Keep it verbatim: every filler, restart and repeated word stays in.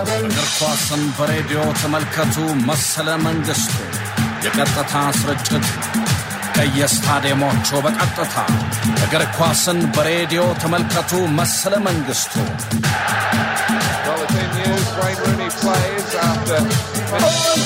እግር ኳስን በሬዲዮ ተመልከቱ መሰለ መንግስቱ የቀጥታ ስርጭት ከየስታዲየሞቹ በቀጥታ እግር ኳስን በሬዲዮ ተመልከቱ መሰለ መንግስቱ